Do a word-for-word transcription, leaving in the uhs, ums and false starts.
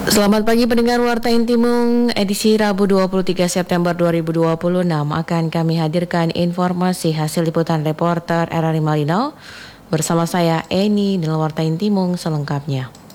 Selamat pagi pendengar Warta Intimung, edisi Rabu dua puluh tiga September dua ribu dua puluh enam akan kami hadirkan informasi hasil liputan reporter R R I Malino bersama saya Eni dalam Warta Intimung selengkapnya.